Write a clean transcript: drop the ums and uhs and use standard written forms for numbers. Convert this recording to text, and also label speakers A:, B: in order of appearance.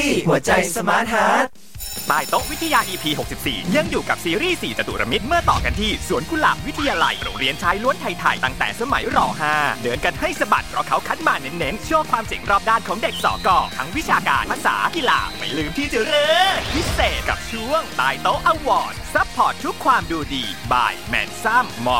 A: หัวใจสมาร์ทฮาร์ท
B: ใต้โต๊ะวิทยา EP 64ยังอยู่กับซีรีส์4จตุรมิตรเมื่อต่อกันที่สวนกุหลาบวิทยาลัยโรงเรียนชายล้วนไทยๆตั้งแต่สมัยร.5 เดินกันให้สะบัดเพราะเขาคัดมาเน้นๆโชว์ความเจ๋งรอบด้านของเด็กสก.ทั้งวิชาการภาษากีฬาไม่ลืมที่จะเริ่มพิเศษกับช่วงใต้โต๊ะอวอร์ดซัพพอร์ตทุกความดูดีบายแมนซัมมอ